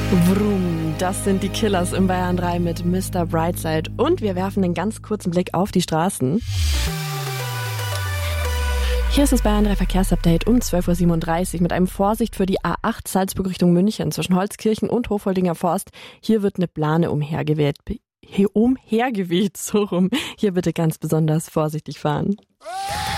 Vroom, das sind die Killers im Bayern 3 mit Mr. Brightside. Und wir werfen einen ganz kurzen Blick auf die Straßen. Hier ist das Bayern 3 Verkehrsupdate um 12.37 Uhr mit einem Vorsicht für die A8 Salzburg Richtung München zwischen Holzkirchen und Hofoldinger Forst. Hier wird eine Plane umhergeweht, so rum. Hier bitte ganz besonders vorsichtig fahren.